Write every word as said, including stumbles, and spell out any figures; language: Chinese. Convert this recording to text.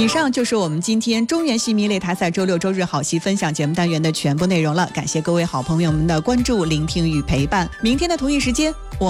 以上就是我们今天中原戏迷擂台赛周六周日好戏分享节目单元的全部内容了，感谢各位好朋友们的关注、聆听与陪伴。明天的同一时间我